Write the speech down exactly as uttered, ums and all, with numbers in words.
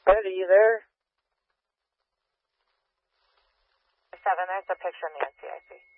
Ed, are you there? Seven, there's a picture of Nancy, I see.